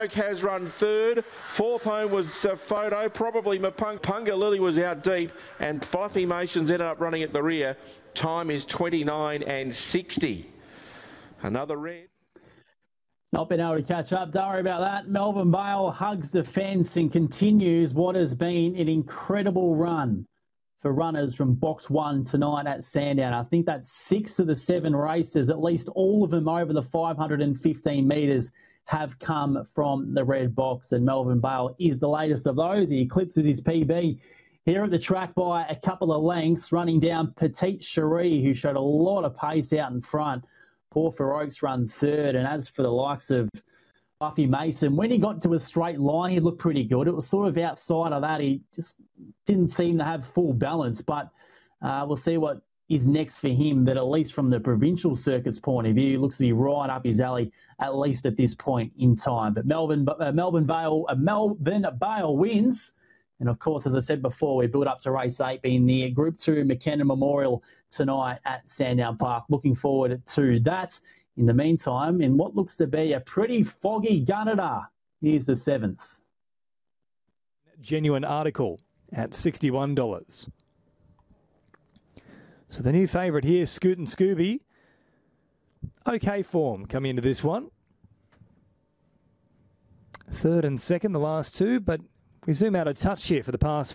Has run third. Fourth home was Photo. Probably Punga Lily was out deep, and Fluffy Mations ended up running at the rear. Time is 29 and 60. Another red. Not been able to catch up. Don't worry about that. Melbourne Vale hugs the fence and continues what has been an incredible run for runners from box 1 tonight at Sandown. I think that's 6 of the 7 races, at least all of them over the 515 metres, have come from the red box, and Melbourne Vale is the latest of those. He eclipses his PB here at the track by a couple of lengths, running down Petite Cherie, who showed a lot of pace out in front. Paul Oaks run third, and as for the likes of Buffy Mason, when he got to a straight line, he looked pretty good. It was sort of outside of that. He just didn't seem to have full balance, but we'll see what is next for him. But at least from the provincial circuit's point of view, looks to be right up his alley, at least at this point in time. But Melbourne Vale wins. And of course, as I said before, we build up to race 8 being the Group 2 McKenna Memorial tonight at Sandown Park. Looking forward to that. In the meantime, in what looks to be a pretty foggy Gunnedah, here's the 7th. Genuine Article at $61. So the new favourite here, Scoot and Scooby. Okay form coming into this one. Third and second, the last two, but we zoom out a touch here for the past